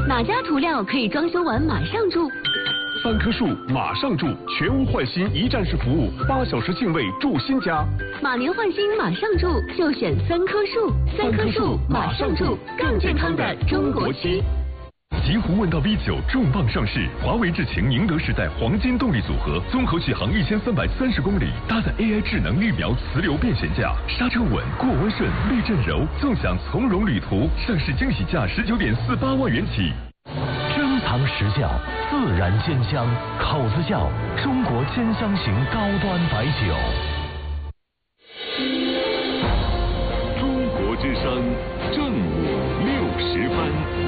哪家涂料可以装修完马上住 ？3棵树马上住，全屋换新一站式服务，8小时净位住新家。 马年换新马上住，就选3棵树。3棵树马上住，更健康的中国区。 极狐问道 V9 重磅上市，华为智擎宁德时代黄金动力组合，综合续航1330公里，搭载 AI 智能绿苗磁流变悬架，刹车稳，过弯顺，避震柔，纵享从容旅途。上市惊喜价19.48万元起。 珍藏实窖，自然煎香，口子窖，中国煎香型高端白酒。 中国之声正午60分。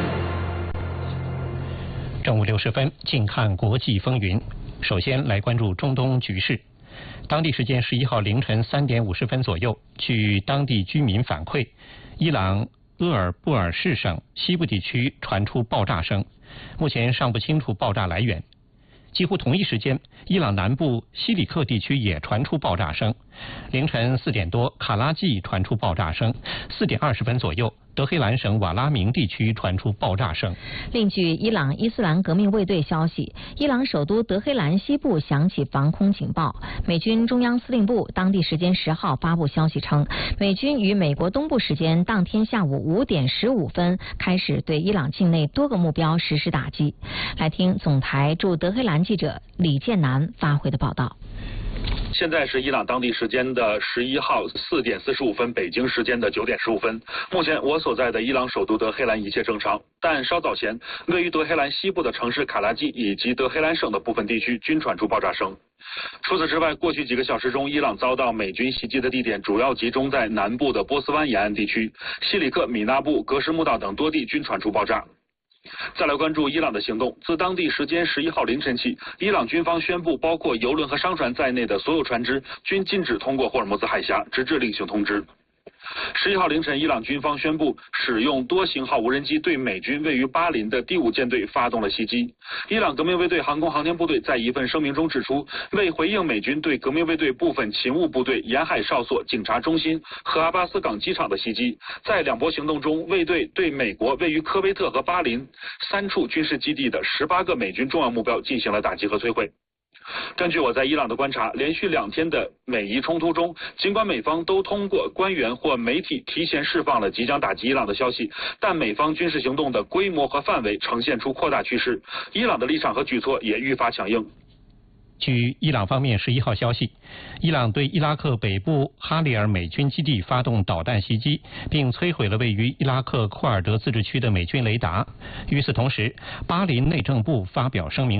正午60分，近看国际风云。首先来关注中东局势。当地时间11号凌晨3点50分左右，据当地居民反馈，伊朗鄂尔布尔士省西部地区传出爆炸声，目前尚不清楚爆炸来源。几乎同一时间，伊朗南部西里克地区也传出爆炸声。凌晨4点多，卡拉季传出爆炸声。4点20分左右，德黑兰省瓦拉明地区传出爆炸声。 另据伊朗伊斯兰革命卫队消息，伊朗首都德黑兰西部响起防空警报。美军中央司令部当地时间10号发布消息称，美军于美国东部时间当天下午5点15分开始对伊朗境内多个目标实施打击。来听总台驻德黑兰记者李建南发回的报道。 现在是伊朗当地时间的11号4点45分，北京时间的9点15分。目前我所在的伊朗首都德黑兰一切正常，但稍早前，位于德黑兰西部的城市卡拉季以及德黑兰省的部分地区均传出爆炸声。除此之外，过去几个小时中，伊朗遭到美军袭击的地点主要集中在南部的波斯湾沿岸地区，西里克、米纳布、格什木道等多地均传出爆炸。再来关注伊朗的行动。自当地时间11号凌晨起，伊朗军方宣布，包括油轮和商船在内的所有船只均禁止通过霍尔木兹海峡，直至另行通知。11号凌晨，伊朗军方宣布使用多型号无人机对美军位于巴林的第5舰队发动了袭击。伊朗革命卫队航空航天部队在一份声明中指出，为回应美军对革命卫队部分勤务部队沿海哨所、警察中心和阿巴斯港机场的袭击，在2波行动中，卫队对美国位于科威特和巴林3处军事基地的18个美军重要目标进行了打击和摧毁。根据我在伊朗的观察，连续2天的美伊冲突中，尽管美方都通过官员或媒体提前释放了即将打击伊朗的消息，但美方军事行动的规模和范围呈现出扩大趋势，伊朗的立场和举措也愈发强硬。 据伊朗方面11号消息，伊朗对伊拉克北部哈里尔美军基地发动导弹袭击，并摧毁了位于伊拉克库尔德自治区的美军雷达。与此同时，巴林内政部发表声明